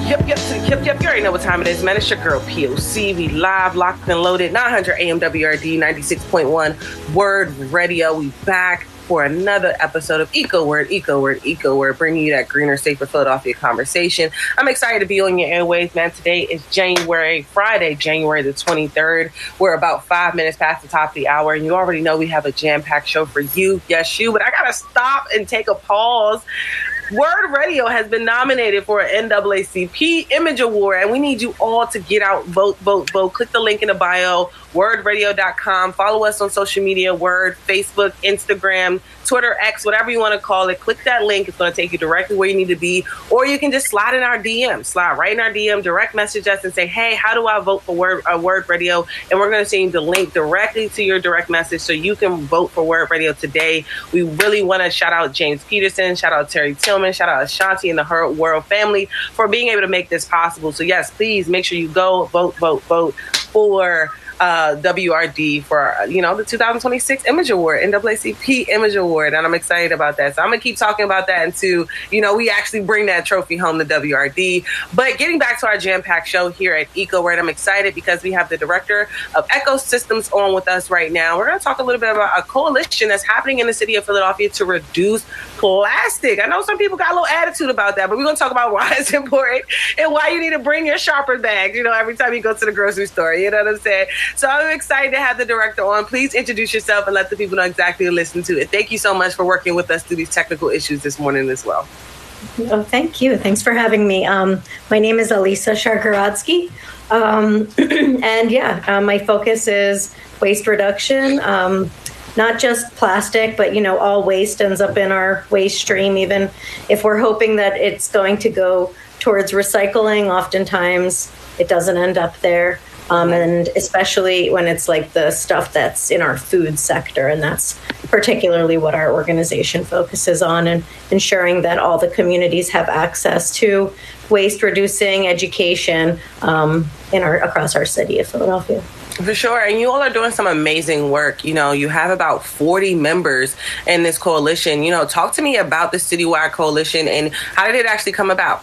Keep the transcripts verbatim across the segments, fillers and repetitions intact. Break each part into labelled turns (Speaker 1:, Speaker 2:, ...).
Speaker 1: Yep, yep, yep, yep. You already know what time it is, man. It's your girl P O C. We live, locked and loaded. nine hundred A M W R D, ninety-six point one Word Radio. We back for another episode of Eco Word, Eco Word, Eco Word, bringing you that greener, safer Philadelphia conversation. I'm excited to be on your airwaves, man. Today is January, Friday, January the twenty-third. We're about five minutes past the top of the hour, and you already know we have a jam-packed show for you. Yes, you. But I got to stop and take a pause. Word Radio has been nominated for an N double A C P Image Award, and we need you all to get out, vote, vote, vote. Click the link in the bio, word radio dot com. Follow us on social media, Word, Facebook, Instagram, Twitter, X, whatever you want to call it. Click that link. It's going to take you directly where you need to be, or you can just slide in our D M. Slide right in our D M, direct message us and say, hey, how do I vote for Word, uh, Word Radio? And we're going to send you the link directly to your direct message so you can vote for Word Radio today. We really want to shout out James Peterson, shout out Terry Tillman, shout out Ashanti and the Her World family for being able to make this possible. So yes, please make sure you go vote, vote, vote for uh, W R D for, uh, you know, the two thousand twenty-six Image Award, N double A C P Image Award. And I'm excited about that. So I'm going to keep talking about that until, you know, we actually bring that trophy home to W R D. But getting back to our jam-packed show here at Eco Word, I'm excited because we have the director of Ecosystems on with us right now. We're going to talk a little bit about a coalition that's happening in the city of Philadelphia to reduce plastic. I know some people got a little attitude about that, but we're going to talk about why it's important and why you need to bring your shopper bags, you know, every time you go to the grocery store. You know what I'm saying? So I'm excited to have the director on. Please introduce yourself and let the people know exactly who listen to it. Thank you so much for working with us through these technical issues this morning as well.
Speaker 2: Oh, thank you. Thanks for having me. Um, my name is Alisa Shargorodsky. Um, and yeah, uh, my focus is waste reduction. Um, not just plastic, but, you know, all waste ends up in our waste stream. Even if we're hoping that it's going to go towards recycling, oftentimes it doesn't end up there. Um, and especially when it's like the stuff that's in our food sector. And that's particularly what our organization focuses on, and ensuring that all the communities have access to waste reducing education um, in our across our city of Philadelphia.
Speaker 1: For sure. And you all are doing some amazing work. You know, you have about forty members in this coalition. You know, talk to me about the citywide coalition and how did it actually come about?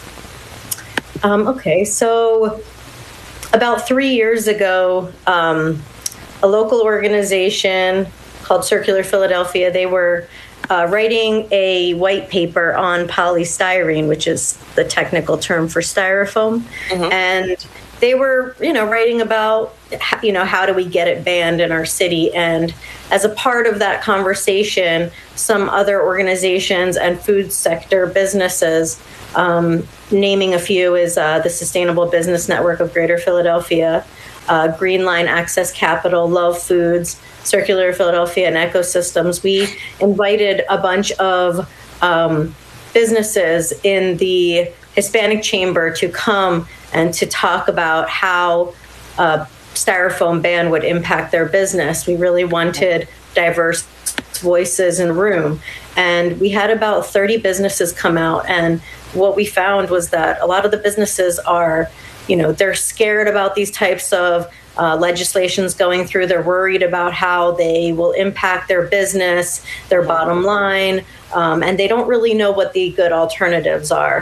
Speaker 2: Um, okay, so about three years ago, um, a local organization called Circular Philadelphia, they were uh, writing a white paper on polystyrene, which is the technical term for styrofoam. Mm-hmm. And they were, you know, writing about, you know, how do we get it banned in our city? And as a part of that conversation, some other organizations and food sector businesses, um, naming a few is uh, the Sustainable Business Network of Greater Philadelphia, uh, Green Line Access Capital, Love Foods, Circular Philadelphia, and Ecosystems. We invited a bunch of um, businesses in the Hispanic Chamber to come and to talk about how uh, styrofoam ban would impact their business. We really wanted diverse voices in the room. And we had about thirty businesses come out. And what we found was that a lot of the businesses are, you know, they're scared about these types of uh, legislations going through. They're worried about how they will impact their business, their bottom line, um, and they don't really know what the good alternatives are.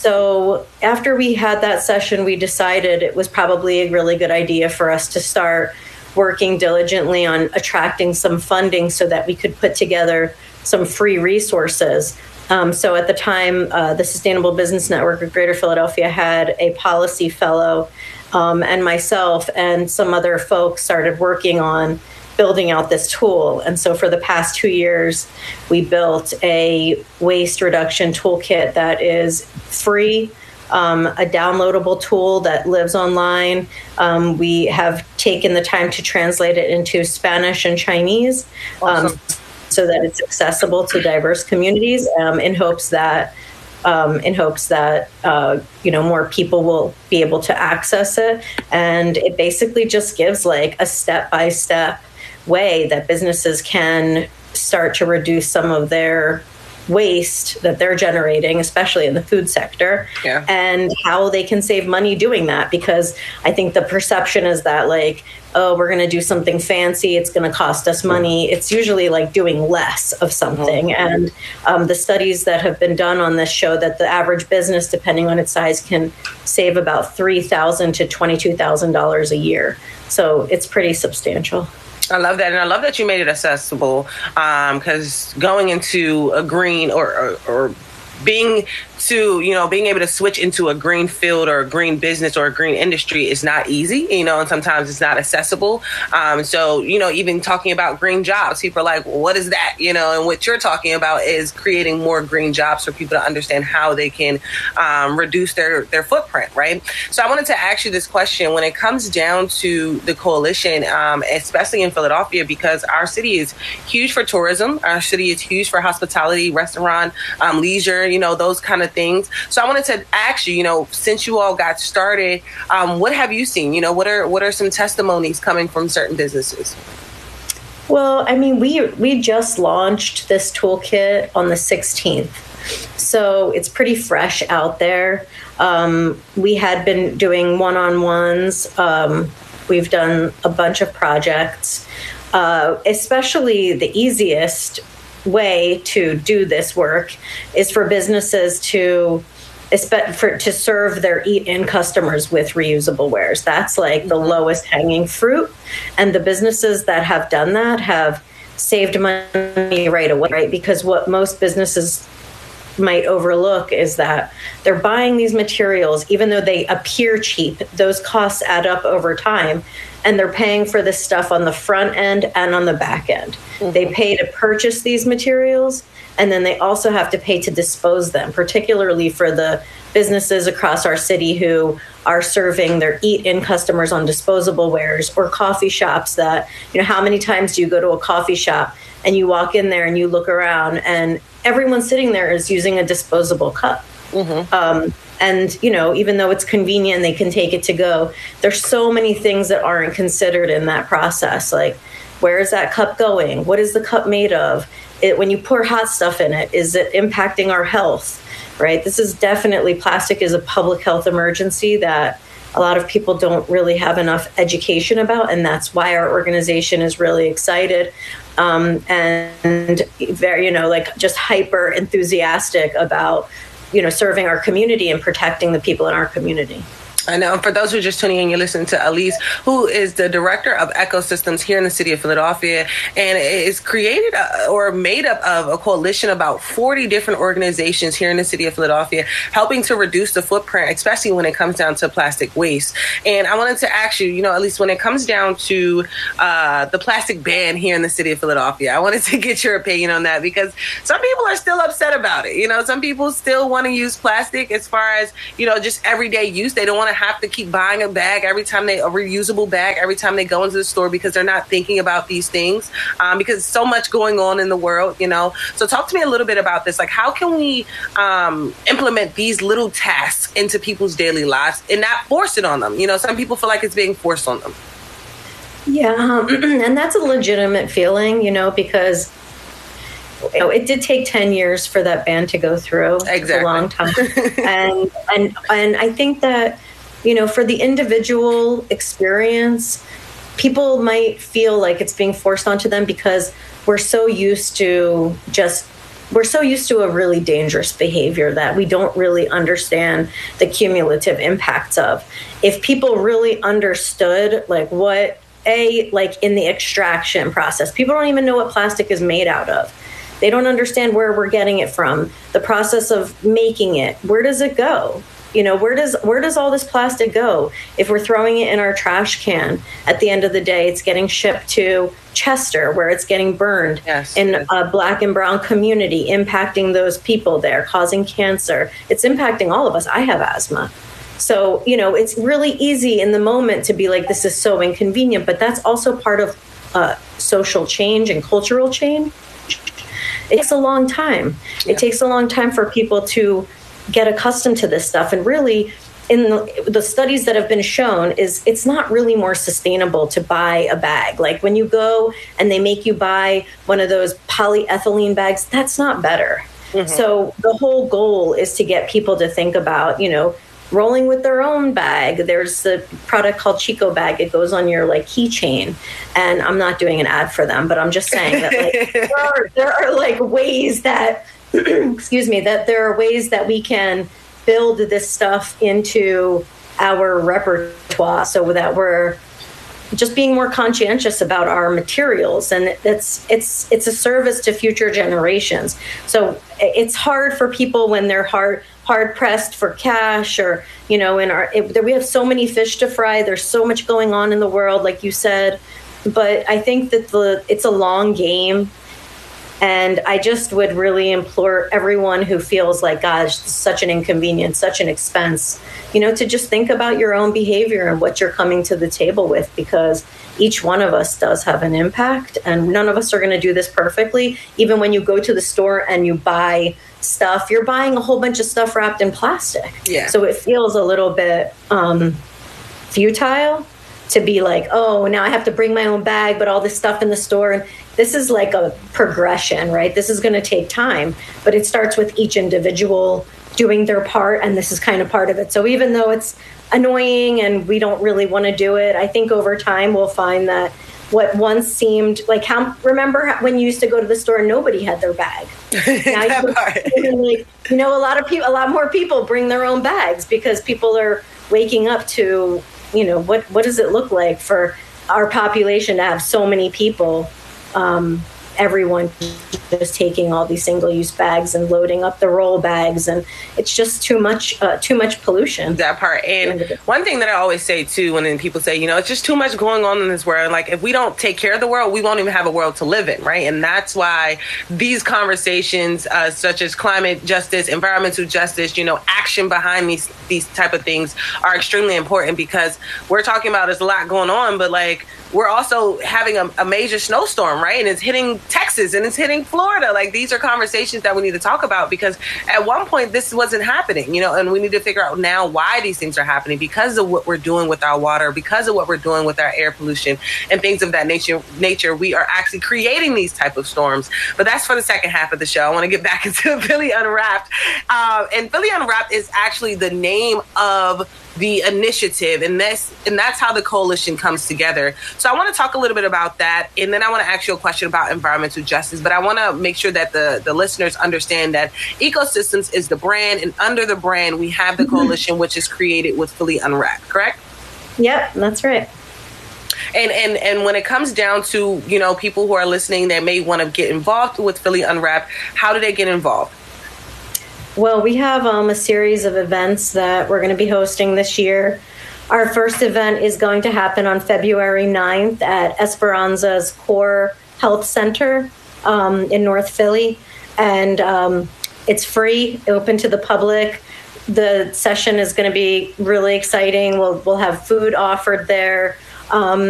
Speaker 2: So after we had that session, we decided it was probably a really good idea for us to start working diligently on attracting some funding so that we could put together some free resources. Um, so at the time, uh, the Sustainable Business Network of Greater Philadelphia had a policy fellow, um, and myself and some other folks started working on building out this tool. And so for the past two years, we built a waste reduction toolkit that is free, um, a downloadable tool that lives online. Um, we have taken the time to translate it into Spanish and Chinese. Awesome. Um, so that it's accessible to diverse communities, um, in hopes that, um, in hopes that uh, you know, more people will be able to access it. And it basically just gives like a step-by-step way that businesses can start to reduce some of their waste that they're generating, especially in the food sector,
Speaker 1: yeah.
Speaker 2: and how they can save money doing that. Because I think the perception is that, like, oh, we're going to do something fancy, it's going to cost us money. It's usually like doing less of something. Mm-hmm. And um, the studies that have been done on this show that the average business, depending on its size, can save about three thousand dollars to twenty-two thousand dollars a year. So it's pretty substantial.
Speaker 1: I love that. And I love that you made it accessible, because um, going into a green or, or, or being to, you know, being able to switch into a green field or a green business or a green industry is not easy, you know, and sometimes it's not accessible. Um, so, you know, even talking about green jobs, people are like, well, what is that? You know, and what you're talking about is creating more green jobs for people to understand how they can um, reduce their, their footprint, right? So I wanted to ask you this question when it comes down to the coalition, um, especially in Philadelphia, because our city is huge for tourism. Our city is huge for hospitality, restaurant, um, leisure, you know, those kind of things. So I wanted to ask you, you know, since you all got started, um, what have you seen? You know, what are what are some testimonies coming from certain businesses?
Speaker 2: Well, I mean, we we just launched this toolkit on the sixteenth, so it's pretty fresh out there. Um, we had been doing one-on-ones. Um, we've done a bunch of projects, uh, especially the easiest way to do this work is for businesses to for to serve their eat-in customers with reusable wares. That's like the lowest hanging fruit, and the businesses that have done that have saved money right away, right? Because what most businesses might overlook is that they're buying these materials, even though they appear cheap, those costs add up over time. And they're paying for this stuff on the front end and on the back end. Mm-hmm. They pay to purchase these materials, and then they also have to pay to dispose them, particularly for the businesses across our city who are serving their eat-in customers on disposable wares, or coffee shops that, you know, how many times do you go to a coffee shop and you walk in there and you look around and everyone sitting there is using a disposable cup? Mm-hmm. Um, And, you know, even though it's convenient, they can take it to go. There's so many things that aren't considered in that process. Like, where is that cup going? What is the cup made of? It, when you pour hot stuff in it, is it impacting our health, right? This is definitely, plastic is a public health emergency that a lot of people don't really have enough education about. And that's why our organization is really excited um, and very, you know, like just hyper enthusiastic about, you know, serving our community and protecting the people in our community.
Speaker 1: I know. For those who are just tuning in, you're listening to Elise, who is the director of ecosystems here in the city of Philadelphia, and is created a, or made up of a coalition of about forty different organizations here in the city of Philadelphia, helping to reduce the footprint, especially when it comes down to plastic waste. And I wanted to ask you, you know, at least when it comes down to uh, the plastic ban here in the city of Philadelphia, I wanted to get your opinion on that, because some people are still upset about it. You know, some people still want to use plastic as far as, you know, just everyday use. They don't want to have to keep buying a bag every time they, a reusable bag every time they go into the store, because they're not thinking about these things, um, because so much going on in the world, you know. So talk to me a little bit about this. Like, how can we um, implement these little tasks into people's daily lives and not force it on them? You know, some people feel like it's being forced on them.
Speaker 2: Yeah, um, and that's a legitimate feeling, you know, because you know, it did take ten years for that ban to go through.
Speaker 1: Exactly.
Speaker 2: It's a long time. and and and I think that, you know, for the individual experience, people might feel like it's being forced onto them because we're so used to just, we're so used to a really dangerous behavior that we don't really understand the cumulative impacts of. If people really understood, like, what, A, like in the extraction process, people don't even know what plastic is made out of. They don't understand where we're getting it from, the process of making it. Where does it go? You know, where does where does all this plastic go? If we're throwing it in our trash can, at the end of the day, it's getting shipped to Chester, where it's getting burned
Speaker 1: yes,
Speaker 2: in
Speaker 1: yes.
Speaker 2: a Black and brown community, impacting those people there, causing cancer. It's impacting all of us. I have asthma. So, you know, it's really easy in the moment to be like, this is so inconvenient, but that's also part of uh, social change and cultural change. It takes a long time. Yeah. It takes a long time for people to get accustomed to this stuff. And really, in the, the studies that have been shown, is it's not really more sustainable to buy a bag. Like when you go and they make you buy one of those polyethylene bags, that's not better. Mm-hmm. So the whole goal is to get people to think about, you know, rolling with their own bag. There's the product called Chico Bag. It goes on your like keychain, and I'm not doing an ad for them, but I'm just saying that like there, are, there are like ways that, excuse me, that there are ways that we can build this stuff into our repertoire so that we're just being more conscientious about our materials, and it's it's it's a service to future generations. So it's hard for people when they're hard hard pressed for cash, or you know, in our it, we have so many fish to fry. There's so much going on in the world, like you said, but I think that the it's a long game. And I just would really implore everyone who feels like, gosh, this is such an inconvenience, such an expense, you know, to just think about your own behavior and what you're coming to the table with, because each one of us does have an impact, and none of us are going to do this perfectly. Even when you go to the store and you buy stuff, you're buying a whole bunch of stuff wrapped in plastic.
Speaker 1: Yeah.
Speaker 2: So it feels a little bit um, futile to be like, oh, now I have to bring my own bag, but all this stuff in the store. And this is like a progression, right? This is going to take time, but it starts with each individual doing their part, and this is kind of part of it. So even though it's annoying and we don't really want to do it, I think over time we'll find that what once seemed like, how remember when you used to go to the store and nobody had their bag? Now you, like, you know, a lot of people, a lot more people bring their own bags because people are waking up to, you know, what what does it look like for our population to have so many people, um, everyone just taking all these single-use bags and loading up the roll bags, and it's just too much uh, too much pollution.
Speaker 1: That part. And one thing that I always say too, when people say, you know, it's just too much going on in this world, like if we don't take care of the world, we won't even have a world to live in, right? And that's why these conversations uh, such as climate justice, environmental justice, you know, action behind these these type of things are extremely important, because we're talking about there's a lot going on, but like we're also having a, a major snowstorm, right? And it's hitting Texas and it's hitting Florida. Like, these are conversations that we need to talk about, because at one point this wasn't happening, you know, and we need to figure out now why these things are happening, because of what we're doing with our water, because of what we're doing with our air pollution and things of that nature. Nature, we are actually creating these type of storms. But that's for the second half of the show. I want to get back into Philly Unwrapped. Um, and Philly Unwrapped is actually the name of the initiative, and that's and that's how the coalition comes together. So I want to talk a little bit about that, and then I want to ask you a question about environmental justice. But I want to make sure that the the listeners understand that Ecosystems is the brand, and under the brand we have the coalition, which is created with Philly Unwrapped. Correct?
Speaker 2: Yep, that's right.
Speaker 1: And and and when it comes down to, you know, people who are listening that may want to get involved with Philly Unwrapped, how do they get involved?
Speaker 2: Well, we have um, a series of events that we're going to be hosting this year. Our first event is going to happen on February ninth at Esperanza's Core Health Center um, in North Philly. And um, it's free, open to the public. The session is going to be really exciting. We'll, we'll have food offered there. Um,